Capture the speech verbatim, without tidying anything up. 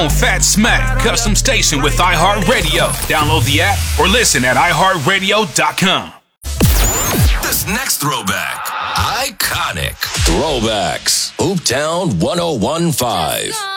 Fat Smack custom station with iHeartRadio. Download the app or listen at i heart radio dot com. This next throwback, iconic throwbacks. Hooptown one oh one point five.